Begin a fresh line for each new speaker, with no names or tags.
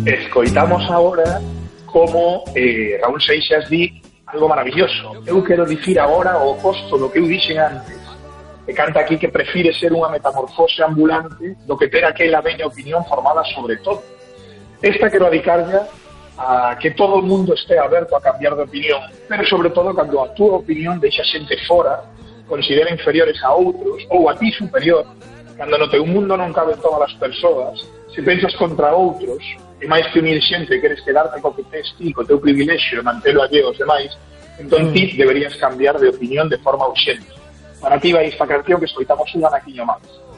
Escoitamos agora como Raúl Seixas di algo maravilloso. Eu quero dicir agora o oposto do que eu dixen antes. E canta aquí que prefire ser unha metamorfose ambulante do que ter aquela veña opinión formada sobre todo. Esta quero adicarlla a que todo o mundo este aberto a cambiar de opinión, pero sobre todo cando a túa opinión deixa xente fora, considera inferiores a outros, ou a ti superior, cando no teu mundo non caben todas as persoas, se pensas contra outros, e máis que unir xente queres quedarte co que tes ti, co teu privilexio e mantelo alleo aos demais, entón ti deberías cambiar de opinión de forma urxente. Para ti vai esta canción que escoitamos un anaquiño máis.